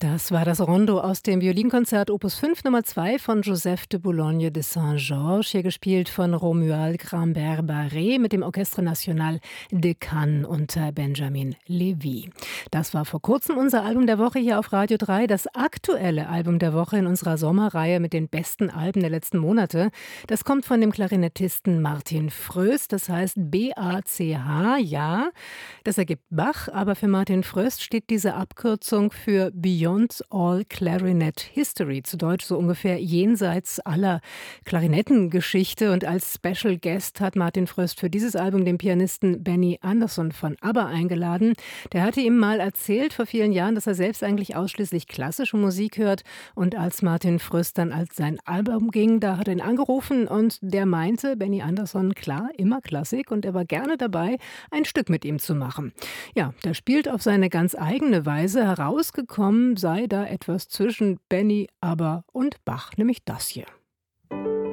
Das war das Rondo aus dem Violinkonzert Opus 5 Nummer 2 von Joseph de Boulogne de Saint-Georges, hier gespielt von Romuald Grambert-Barré mit dem Orchestre National de Cannes unter Benjamin Levy. Das war vor kurzem unser Album der Woche hier auf Radio 3, das aktuelle Album der Woche in unserer Sommerreihe mit den besten Alben der letzten Monate. Das kommt von dem Klarinettisten Martin Fröst, das heißt B-A-C-H, ja, das ergibt Bach, aber für Martin Fröst steht diese Abkürzung für Beyond All Clarinet History, zu Deutsch so ungefähr jenseits aller Klarinettengeschichte. Und als Special Guest hat Martin Fröst für dieses Album den Pianisten Benny Andersson von ABBA eingeladen. Der hatte ihm mal erzählt vor vielen Jahren, dass er selbst eigentlich ausschließlich klassische Musik hört. Und als Martin Fröst dann als sein Album ging, da hat er ihn angerufen und der meinte, Benny Andersson, klar, immer Klassik, und er war gerne dabei, ein Stück mit ihm zu machen. Ja, der spielt auf seine ganz eigene Weise. Herausgekommen sei da etwas zwischen Benny, ABBA und Bach, nämlich das hier.